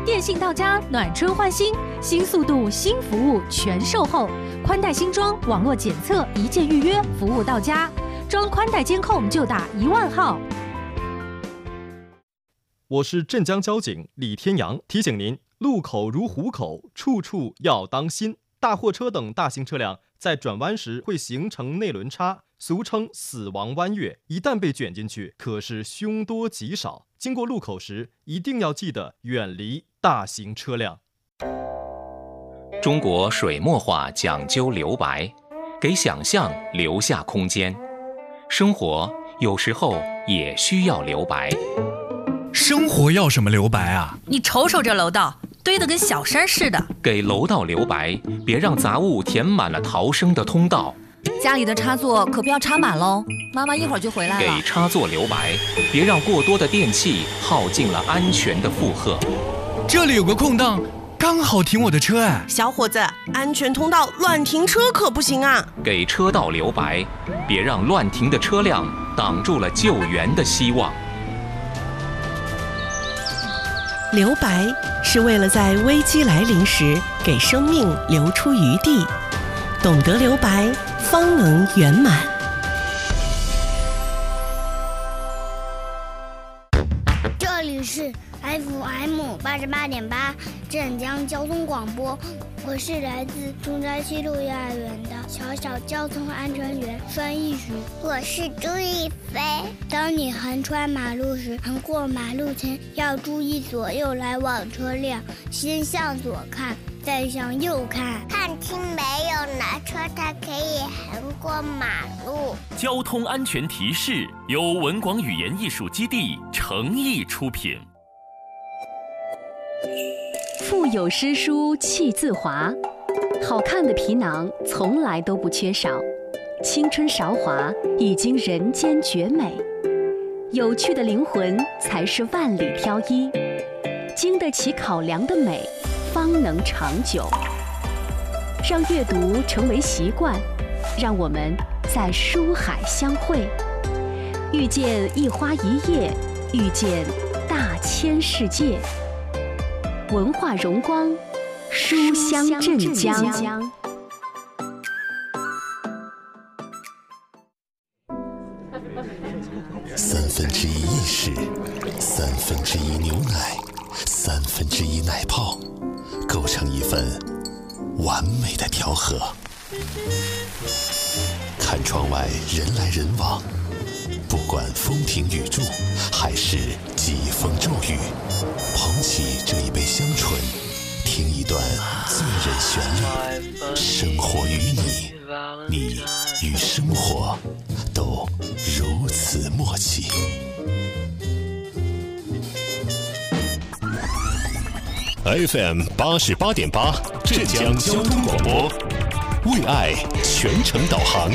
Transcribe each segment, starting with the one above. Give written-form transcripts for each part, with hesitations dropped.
电信到家，暖春换新，新速度、新服务全售后，宽带新装，网络检测，一键预约，服务到家。装宽带监控就打10000号。 我是镇江交警李天阳，提醒您：路口如虎口，处处要当心。大货车等大型车辆在转弯时会形成内轮差，俗称死亡弯月，一旦被卷进去，可是凶多吉少。经过路口时，一定要记得远离大型车辆。 中国水墨画讲究留白，给想象留下空间。生活有时候也需要留白。 生活要什么留白啊？ 你瞅瞅这楼道，堆得跟小山似的。 给楼道留白，别让杂物填满了逃生的通道。 家里的插座可不要插满喽，妈妈一会儿就回来了。 给插座留白，别让过多的电器耗尽了安全的负荷。 这里有个空档，刚好停我的车哎。 小伙子，安全通道乱停车可不行啊！ 给车道留白，别让乱停的车辆挡住了救援的希望。 留白是为了在危机来临时给生命留出余地，懂得留白，方能圆满。 这里是 FM 88.8镇江交通广播，我是来自中山西路幼儿园的小小交通安全员孙艺许。 我是朱一飞。 当你横穿马路时，横过马路前要注意左右来往车辆，先向左看，再向右看， 看清没有哪车才可以横过马路。 交通安全提示由文广语言艺术基地诚意出品。 腹有诗书气自华，好看的皮囊从来都不缺少。青春韶华已经人间绝美，有趣的灵魂才是万里挑一。经得起考量的美，方能长久。让阅读成为习惯，让我们在书海相会，遇见一花一叶，遇见大千世界。文化荣光，书香镇江。 1/3意式，1/3牛奶，1/3奶泡，构成一份完美的调和。看窗外人来人往，不管风停雨住，还是疾风骤雨，捧起这一杯香醇，听一段醉人旋律。生活与你，你与生活都如此默契。FM 88.8镇江交通广播，为爱全程导航。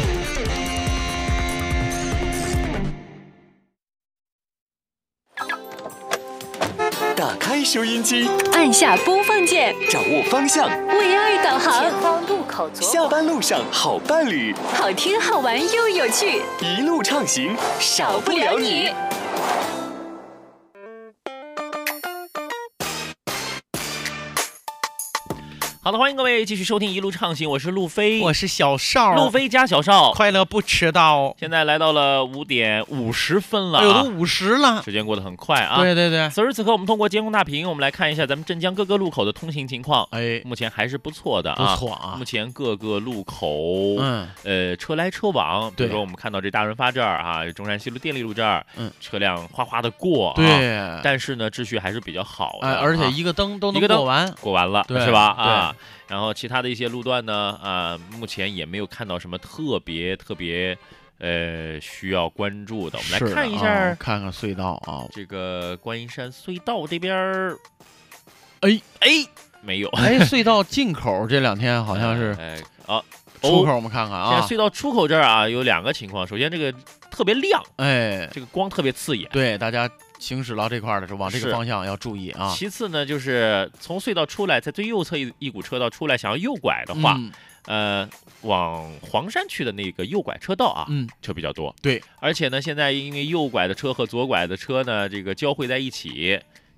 打开收音机， 按下播放键， 掌握方向， 为爱导航。 前方路口左下班路上好伴侣， 好听好玩又有趣， 一路畅行，少不了你。 好的，欢迎各位继续收听一路畅行，我是路飞， 我是小邵， 路飞加小邵， 快乐不迟到。 现在来到了5点50分了， 哎呦，都50了， 时间过得很快啊！ 对对对。 此时此刻，我们通过监控大屏，我们来看一下咱们镇江各个路口的通行情况。 哎， 目前还是不错的啊， 不错啊。 目前各个路口，车来车往。比如说我们看到这大润发这儿啊，中山西路电力路这儿，车辆哗哗的过啊。 对。 但是呢，秩序还是比较好的， 而且一个灯都能过完了，是吧？啊。然后其他的一些路段呢，目前也没有看到什么特别需要关注的。我们来看一下， 看看隧道啊， 这个观音山隧道这边，没有， 隧道进口这2天好像是，出口我们看看啊， 现在隧道出口这儿啊有2个情况，首先这个特别亮，这个光特别刺眼， 对大家。行驶到这块的时候，往这个方向要注意啊。 其次呢，就是从隧道出来，在最右侧一股车道出来，想要右拐的话，往黄山区的那个右拐车道啊，车比较多。 对， 而且呢，现在因为右拐的车和左拐的车呢，这个交汇在一起，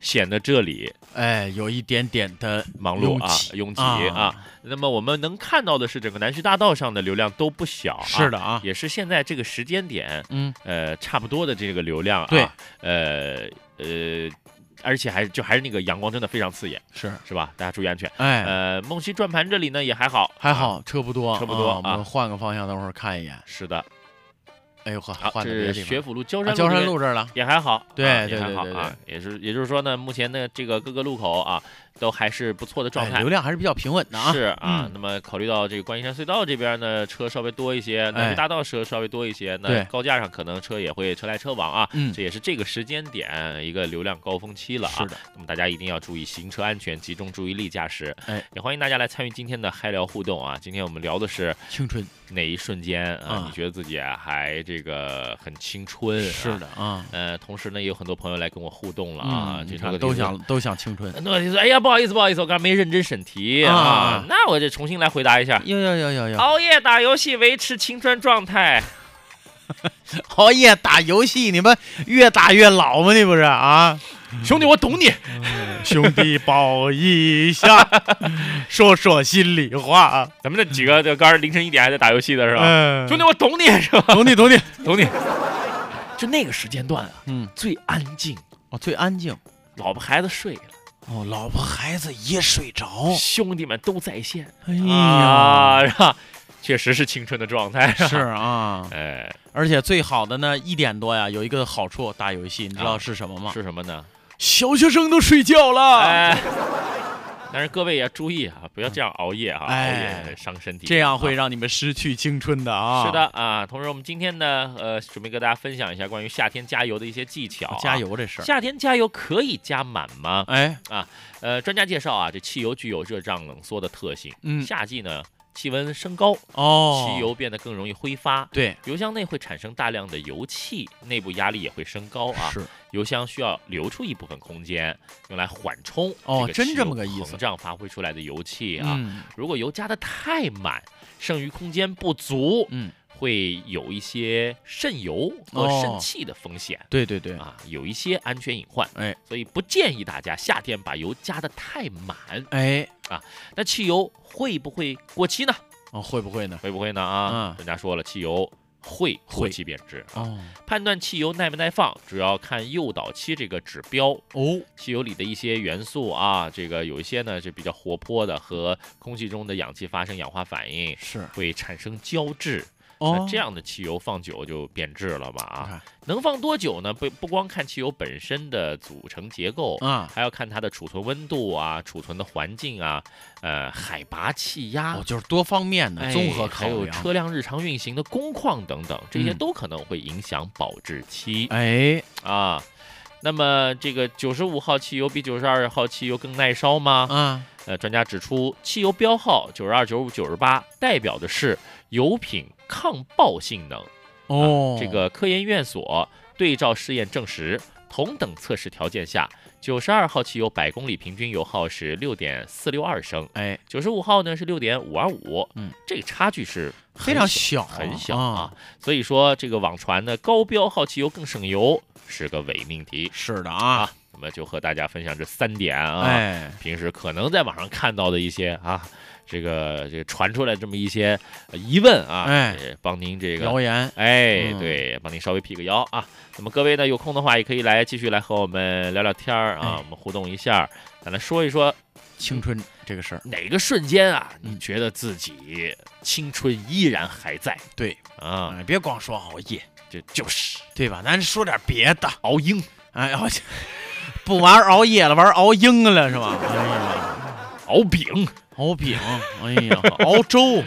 显得这里有一点点的忙碌拥挤啊。那么我们能看到的是，整个南徐大道上的流量都不小啊。 是的啊， 也是现在这个时间点，差不多的这个流量啊。 对， 而且还是那个阳光真的非常刺眼，是吧？大家注意安全。梦溪转盘这里呢也还好， 车不多， 我们换个方向，等会儿看一眼。 是的。 哎呦呵， 这是学府路、焦山路这儿了， 也还好， 对， 也还好啊。也就是说呢，目前的这个各个路口啊，都还是不错的状态， 流量还是比较平稳的啊。 是啊，那么考虑到这个观音山隧道这边呢，车稍微多一些，南徐大道车稍微多一些，那高架上可能车也会车来车往啊。这也是这个时间点一个流量高峰期了啊。 是的， 那么大家一定要注意行车安全，集中注意力驾驶。也欢迎大家来参与今天的嗨聊互动啊。今天我们聊的是青春哪一瞬间啊？你觉得自己还这个很青春？ 是的啊。 同时呢，也有很多朋友来跟我互动了啊， 都想青春。 那我就说，哎呀，不好意思，我刚才没认真审题啊，那我就重新来回答一下。 有。 熬夜打游戏维持青春状态。 熬夜打游戏，你们越打越老吗？你不是啊？ 兄弟，我懂你。 兄弟抱一下，说心里话。 咱们这几个这刚凌晨1点还在打游戏的是吧？兄弟，我懂你是吧？ 懂你。 就那个时间段啊，最安静。 最安静。 老婆孩子睡了。 老婆孩子也睡着， 兄弟们都在线。 哎呀， 是吧？确实是青春的状态。 是啊，而且最好的呢，1点多呀，有一个好处，打游戏，你知道是什么吗？ 是什么呢？ 小学生都睡觉了。 但是各位也要注意啊，不要这样熬夜啊，熬夜伤身体， 这样会让你们失去青春的啊。 是的啊，同时我们今天呢，准备跟大家分享一下关于夏天加油的一些技巧。 加油这事儿， 夏天加油可以加满吗？专家介绍啊，这汽油具有热胀冷缩的特性。夏季呢，气温升高，汽油变得更容易挥发。 对， 油箱内会产生大量的油气，内部压力也会升高啊。 是， 油箱需要留出一部分空间，用来缓冲真这么个意思， 膨胀发挥出来的油气啊。如果油加的太满，剩余空间不足，会有一些渗油和渗气的风险。 对啊，有一些安全隐患。所以不建议大家夏天把油加的太满。那汽油会不会过期呢？ 会不会呢？ 专家说了，汽油会过期变质。判断汽油耐不耐放，主要看诱导期这个指标。汽油里的一些元素啊，这个有一些呢是比较活泼的，和空气中的氧气发生氧化反应，会产生胶质。那这样的汽油放久就变质了吧？能放多久呢？不光看汽油本身的组成结构还要看它的储存温度啊、储存的环境啊、海拔、气压， 就是多方面的综合考量， 还有车辆日常运行的工况等等，这些都可能会影响保质期。那么这个95号汽油比92号汽油更耐烧吗？专家指出，汽油标号92、95、98代表的是油品抗爆性能。这个科研院所对照试验证实，同等测试条件下，92号汽油100公里平均油耗是6.462升，95号呢是6.525，这个差距是非常小， 很小啊。所以说这个网传的高标号汽油更省油是个伪命题。 是的啊。 那么就和大家分享这3点啊，平时可能在网上看到的一些这个传出来这么一些疑问啊，帮您这个谣言， 对，帮您稍微辟个谣啊。那么各位呢，有空的话也可以继续来和我们聊聊天啊，我们互动一下，咱来说一说青春这个事儿。 哪个瞬间啊，你觉得自己青春依然还在？ 对啊， 别光说熬夜， 就是对吧？咱说点别的， 熬鹰， 不玩熬夜了，玩熬鹰了是吧？ 熬饼， 哎呀，熬粥，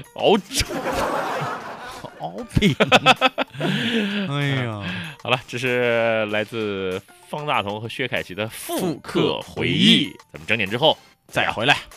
熬饼，哎呀， 好了，这是来自方大同和薛凯琪的复刻回忆，咱们整点之后再回来。